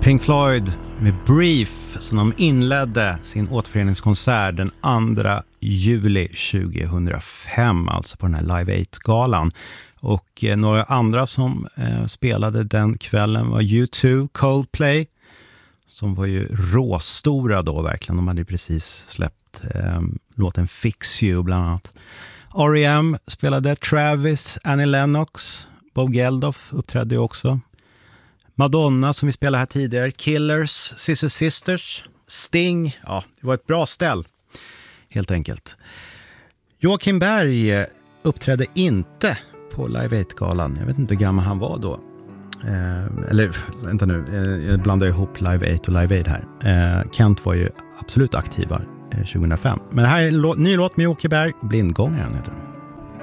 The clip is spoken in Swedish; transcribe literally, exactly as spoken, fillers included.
Pink Floyd med Brief som de inledde sin återföreningskonsert den andra juli tjugohundrafem, alltså på den här Live Aid-galan. Och eh, några andra som eh, spelade den kvällen var U två, Coldplay, som var ju råstora då verkligen. De hade ju precis släppt eh, låten Fix You bland annat. R E M spelade, Travis, Annie Lennox, Bob Geldof uppträdde ju också. Madonna som vi spelade här tidigare, Killers, Sister Sisters, Sting. Ja, det var ett bra ställ helt enkelt. Joakim Berg uppträdde inte på Live Aid-galan. Jag vet inte hur gammal han var då. Eh, eller, vänta nu, eh, jag blandar ihop Live Aid och Live Aid här. Eh, Kent var ju absolut aktiva eh, tjugohundrafem. Men det här är en lå- ny låt med Joakim Berg, Blindgångaren heter den.